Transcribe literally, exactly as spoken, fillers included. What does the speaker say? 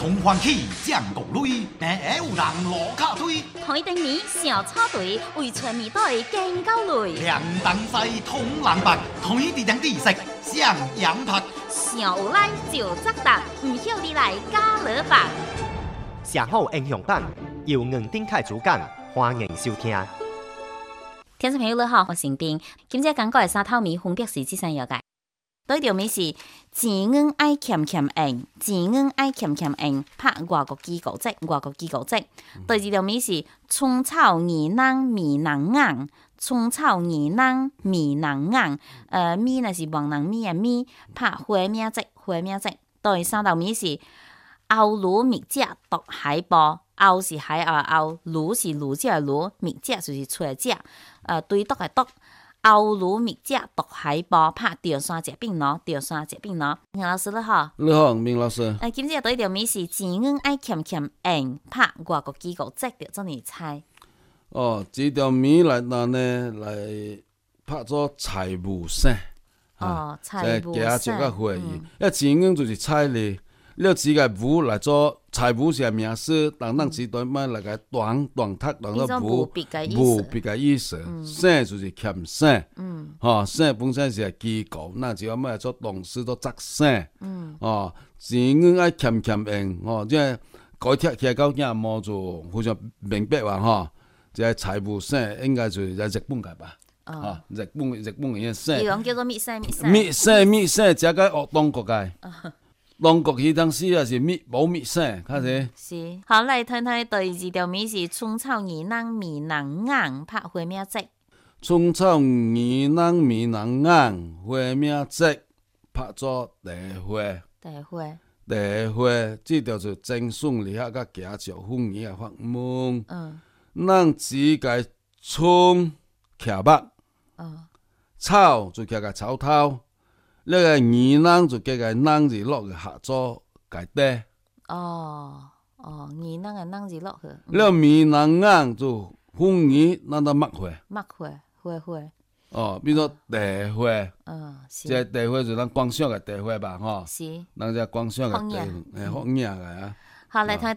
從歡喜將國淚，平下有人落卡堆。 台頂面小草堆，為村民隊更高淚。 兩燈西通藍白，台地頂地色上陽拍。 上有來就責答，唔曉你來加勒白。 上好英雄版由吳丁凱主講，歡迎收聽。 聽眾朋友你好，我是丁，今日講過係沙頭米分別是幾聲藥嘅。對條咪是錢銀愛欠欠硬，錢銀愛欠欠硬，拍外國機構績，外國機構績。對住條咪是蔥草兒囊米囊硬，蔥草兒囊米囊硬。呃，米呢是黃囊米嘅米，拍花名績，花名績。對三道咪是鰲鱸蜜鯽獨海波，鰲是海鰲鰲，鱸是鱸隻嘅鱸，蜜鯽就是喙隻。呃，對獨嘅獨。鰲鱸蜜鯽獨海波，拍吊山隻餅喏，吊山隻餅喏。吳老師你好， 你好，明老師。 誒，今日對條咪是錢銀愛欠欠硬，拍外國機構績着做你猜。 哦，這條咪來嗱呢來拍做財務省。 哦，財務省。 即係幾個會議，因為錢銀就是財力，你自個務來做財務是名詞，但咱只對乜來個短短讀當做務，務別個意思，省就是欠省。嗯，哦，省本身是個機構，那只要乜做董事做責省。嗯，哦，錢銀愛欠欠硬，哦，即係改貼起來到囝冇做非常明白話，吼，即係財務省應該就是日本個吧。哦，日本日本嘅省。 有人叫做密省密省。 密省密省，只個學當國個。中國佢當時也是密冇密省，看是。 是，好嚟睇睇第二條咪是蔥草兒囊米囊硬，拍花名績。 蔥草兒囊米囊硬，花名績，拍做地花。 地花。 地花，這條就正順利下個家族婚姻嘅法門。 嗯。 咱只個蔥徛目。 嗯。 草就徛個草頭。呢個兒囊就叫個囊字落去下做解底。 哦哦，兒囊嘅囊字落去。呢個米囊硬就婚姻那到麥花。 麥花花花。 哦，變做地花。 嗯，是。 即係地花就咱觀賞嘅地花吧，吼。 是。 咱只觀賞嘅地，誒，好影嘅啊。 好嚟睇。